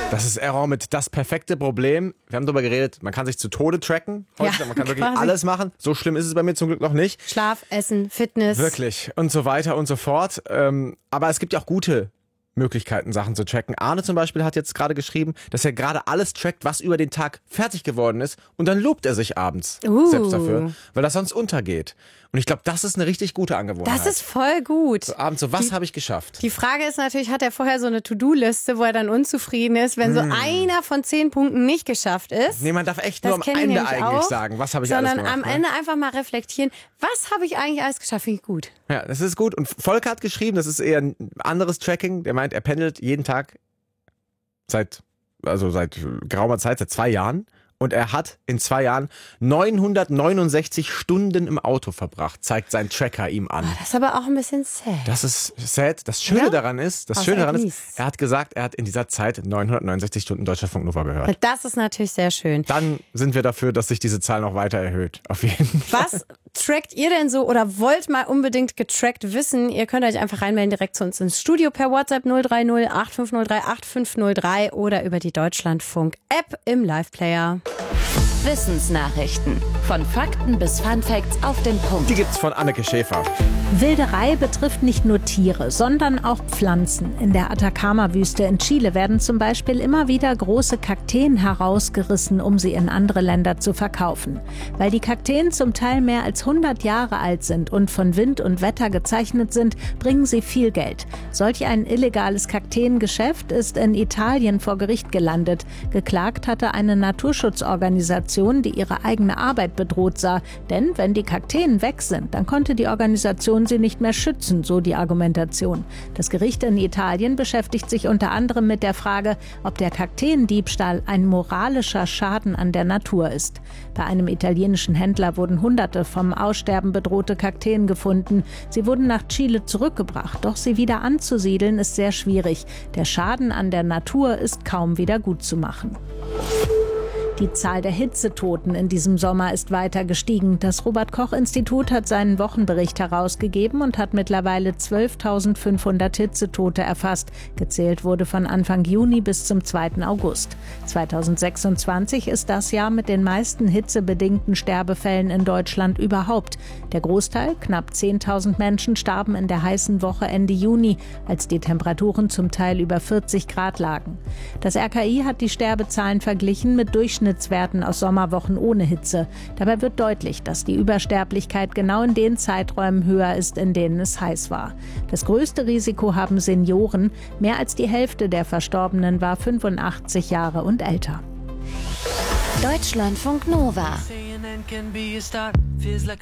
Das ist Error mit das perfekte Problem. Wir haben darüber geredet, man kann sich zu Tode tracken. Heute, Ja, man kann wirklich quasi. alles machen. So schlimm ist es bei mir zum Glück noch nicht. Schlaf, Essen, Fitness. Wirklich. Und so weiter und so fort. Aber es gibt ja auch gute Möglichkeiten, Sachen zu tracken. Arne zum Beispiel hat jetzt gerade geschrieben, dass er gerade alles trackt, was über den Tag fertig geworden ist. Und dann lobt er sich abends selbst dafür, weil das sonst untergeht. Und ich glaube, das ist eine richtig gute Angewohnheit. Das ist voll gut. So abends so, was habe ich geschafft? Die Frage ist natürlich, hat er vorher so eine To-Do-Liste, wo er dann unzufrieden ist, wenn so einer von 10 Punkten nicht geschafft ist? Nee, man darf echt Das nur am kennen wir Ende nämlich eigentlich auch, sagen, was habe ich alles sondern gemacht. am Ende einfach mal reflektieren, was habe ich eigentlich alles geschafft, finde ich gut. Ja, das ist gut. Und Volker hat geschrieben, das ist eher ein anderes Tracking. Der meint, er pendelt jeden Tag seit geraumer Zeit, seit 2 Jahren. Und er hat in 2 Jahren 969 Stunden im Auto verbracht, zeigt sein Tracker ihm an. Das ist aber auch ein bisschen sad. Das ist sad. Das Schöne daran ist, er hat gesagt, er hat in dieser Zeit 969 Stunden Deutschlandfunk Nova gehört. Das ist natürlich sehr schön. Dann sind wir dafür, dass sich diese Zahl noch weiter erhöht. Auf jeden Fall. Was trackt ihr denn so oder wollt mal unbedingt getrackt wissen? Ihr könnt euch einfach reinmelden direkt zu uns ins Studio per WhatsApp 030 8503 8503 oder über die Deutschlandfunk-App im Live-Player. Wissensnachrichten. Von Fakten bis Funfacts auf den Punkt. Die gibt's von Anneke Schäfer. Wilderei betrifft nicht nur Tiere, sondern auch Pflanzen. In der Atacama-Wüste in Chile werden zum Beispiel immer wieder große Kakteen herausgerissen, um sie in andere Länder zu verkaufen. Weil die Kakteen zum Teil mehr als 100 Jahre alt sind und von Wind und Wetter gezeichnet sind, bringen sie viel Geld. Solch ein illegales Kakteengeschäft ist in Italien vor Gericht gelandet. Geklagt hatte eine Naturschutzorganisation, die ihre eigene Arbeit bedroht sah. Denn wenn die Kakteen weg sind, dann konnte die Organisation sie nicht mehr schützen, so die Argumentation. Das Gericht in Italien beschäftigt sich unter anderem mit der Frage, ob der Kakteendiebstahl ein moralischer Schaden an der Natur ist. Bei einem italienischen Händler wurden Hunderte vom Aussterben bedrohte Kakteen gefunden. Sie wurden nach Chile zurückgebracht, doch sie wieder anzusiedeln ist sehr schwierig. Der Schaden an der Natur ist kaum wieder gut zu machen. Die Zahl der Hitzetoten in diesem Sommer ist weiter gestiegen. Das Robert-Koch-Institut hat seinen Wochenbericht herausgegeben und hat mittlerweile 12.500 Hitzetote erfasst. Gezählt wurde von Anfang Juni bis zum 2. August. 2026 ist das Jahr mit den meisten hitzebedingten Sterbefällen in Deutschland überhaupt. Der Großteil, knapp 10.000 Menschen, starben in der heißen Woche Ende Juni, als die Temperaturen zum Teil über 40 Grad lagen. Das RKI hat die Sterbezahlen verglichen mit Durchschnittswerten aus Sommerwochen ohne Hitze. Dabei wird deutlich, dass die Übersterblichkeit genau in den Zeiträumen höher ist, in denen es heiß war. Das größte Risiko haben Senioren. Mehr als die Hälfte der Verstorbenen war 85 Jahre und älter. Deutschlandfunk Nova.